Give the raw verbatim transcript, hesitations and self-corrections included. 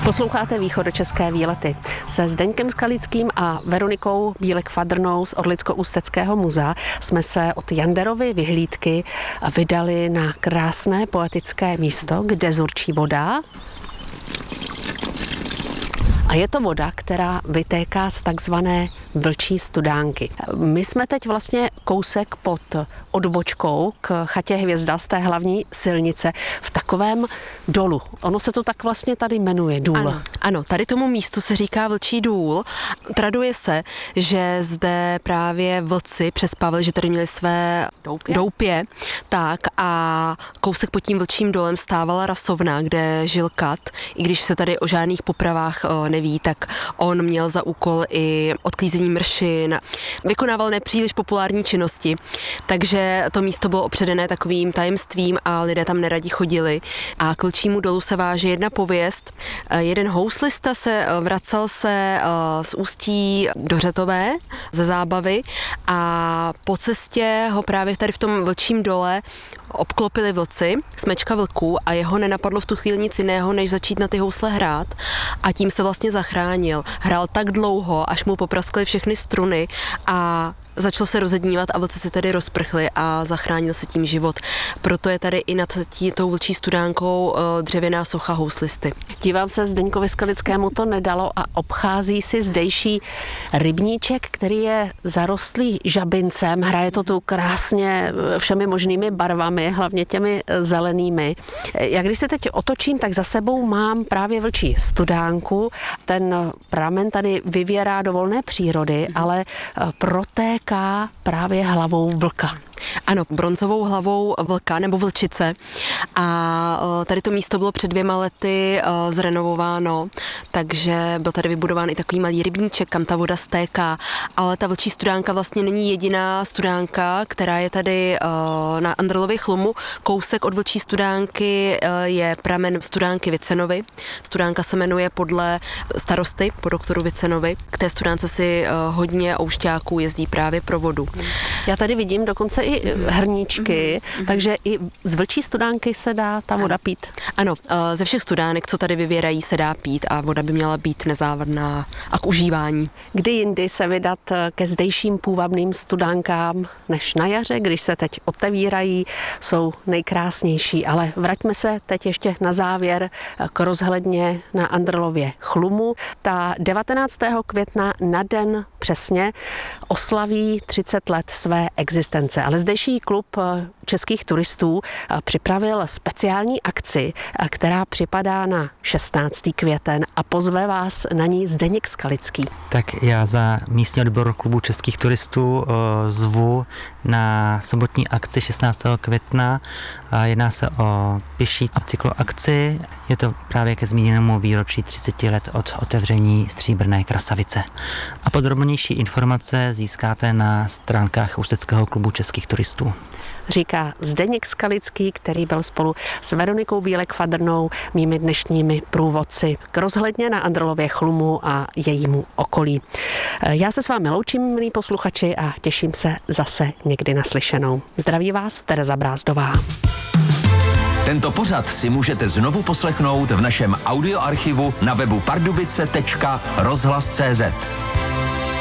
Posloucháte Východočeské výlety. Se Zdeňkem Skalickým a Veronikou Bílek-Fadrnou z Orlicko-Ústeckého muzea jsme se od Janderovy vyhlídky vydali na krásné poetické místo, kde zurčí voda. A je to voda, která vytéká z takzvané Vlčí studánky. My jsme teď vlastně kousek pod odbočkou k chatě Hvězda z té hlavní silnice v takovém dolu. Ono se to tak vlastně tady jmenuje, důl. Ano, ano, tady tomu místu se říká Vlčí důl. Traduje se, že zde právě vlci přespávali, že tady měli své doupě, doupě tak a kousek pod tím Vlčím dolem stávala rasovna, kde žil kat. I když se tady o žádných popravách neví, tak on měl za úkol i odklízení mršin, vykonával nepříliš populární činnosti, takže to místo bylo opředené takovým tajemstvím a lidé tam neradi chodili. A k Vlčímu dolu se váže jedna pověst. Jeden houslista se vracel se z Ústí do Řetové ze zábavy a po cestě ho právě tady v tom Vlčím dole obklopili vlci, smečka vlků a jeho nenapadlo v tu chvíli nic jiného, než začít na ty housle hrát a tím se vlastně zachránil. Hrál tak dlouho, až mu popraskly všechny struny a začal se rozednívat a vlci se tedy rozprchli a zachránil se tím život. Proto je tady i nad tí, tou Vlčí studánkou dřevěná socha houslisty. Dívám se, Zdeňkovi Skalickému to nedalo a obchází si zdejší rybníček, který je zarostlý žabincem. Hraje to tu krásně všemi možnými barvami, hlavně těmi zelenými. Jak když se teď otočím, tak za sebou mám právě Vlčí studánku. Ten pramen tady vyvěrá do volné přírody, ale protéká právě hlavou vlka. Ano, bronzovou hlavou vlka nebo vlčice a tady to místo bylo před dvěma lety zrenovováno, takže byl tady vybudován i takový malý rybníček, kam ta voda stéká, ale ta Vlčí studánka vlastně není jediná studánka, která je tady na Andrlově chlumu. Kousek od Vlčí studánky je pramen studánky Vicenovi. Studánka se jmenuje podle starosty, po doktoru Vicenovi. K té studánce si hodně oušťáků jezdí právě pro vodu. Já tady vidím dokonce i hrníčky, mm-hmm. takže i z Vlčí studánky se dá ta voda pít. Ano, ze všech studánek, co tady vyvěrají, se dá pít a voda by měla být nezávadná a k užívání. Kdy jindy se vydat ke zdejším půvabným studánkám než na jaře, když se teď otevírají, jsou nejkrásnější, ale vraťme se teď ještě na závěr k rozhledně na Andrlově chlumu. Ta devatenáctého května na den přesně oslaví třicet let své existence, ale zdejší klub českých turistů připravil speciální akci, která připadá na šestnáctého květen a pozve vás na ní Zdeněk Skalický. Tak já za místní odbor klubu českých turistů zvu na sobotní akci šestnáctého května. Jedná se o pěší a cykloakci. Je to právě ke zmíněnému výročí třicet let od otevření Stříbrné krasavice. A podrobnější informace získáte na stránkách Ústeckého klubu českých turistů. Říká Zdeněk Skalický, který byl spolu s Veronikou Bílek-Fadrnou mými dnešními průvodci k rozhledně na Andrlově chlumu a jejímu okolí. Já se s vámi loučím, milí posluchači, a těším se zase někdy naslyšenou. Zdraví vás Tereza Brázdová. Tento pořad si můžete znovu poslechnout v našem audioarchivu na webu pardubice tečka rozhlas tečka cé zet.